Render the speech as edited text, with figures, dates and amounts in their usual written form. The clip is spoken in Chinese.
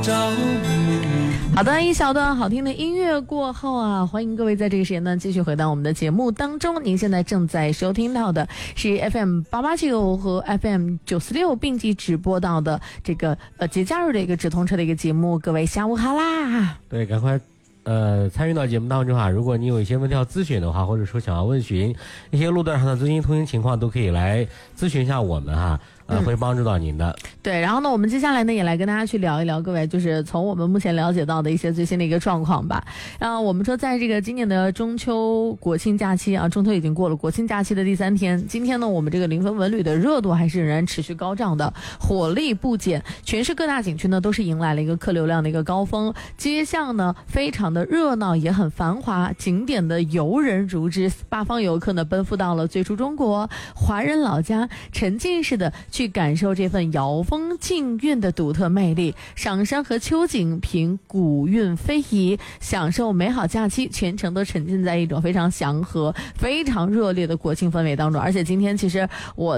着迷。 好的，一小段好听的音乐过后啊，欢迎各位在这个时间呢继续回到我们的节目当中。您现在正在收听到的是 FM889 和 FM946 并机直播到的这个节假日的一个直通车的一个节目。各位下午好啦！ 对，赶快参与到节目当中啊！如果你有一些问题要咨询的话，或者说想要问询一些路段上的最新通行情况，都可以来咨询一下我们哈。会帮助到您的。 对，然后呢，我们接下来呢也来跟大家去聊一聊，各位就是从我们目前了解到的一些最新的一个状况吧。我们说在这个今年的中秋国庆假期啊，中秋已经过了，国庆假期的第3天，今天呢我们这个临汾文旅的热度还是仍然持续高涨的，火力不减，全市各大景区呢都是迎来了一个客流量的一个高峰，街巷呢非常的热闹，也很繁华，景点的游人如织，八方游客呢奔赴到了最初中国华人老家，沉浸式的去感受这份瑶风劲韵的独特魅力，赏山和秋景，品古韵非遗，享受美好假期，全程都沉浸在一种非常祥和非常热烈的国庆氛围当中。而且今天其实我